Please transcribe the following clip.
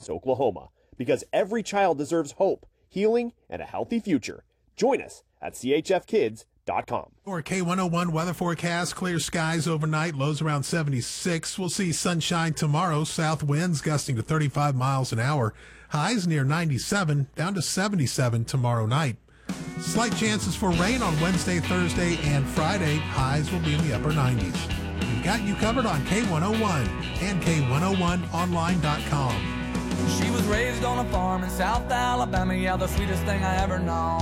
Kids, Oklahoma. Because every child deserves hope, healing, and a healthy future. Join us at chfkids.com. For K101 weather forecast, clear skies overnight, lows around 76. We'll see sunshine tomorrow, south winds gusting to 35 miles an hour. Highs near 97, down to 77 tomorrow night. Slight chances for rain on Wednesday, Thursday, and Friday. Highs will be in the upper 90s. We've got you covered on K101 and K101online.com. She was raised on a farm in South Alabama, yeah, the sweetest thing I ever known.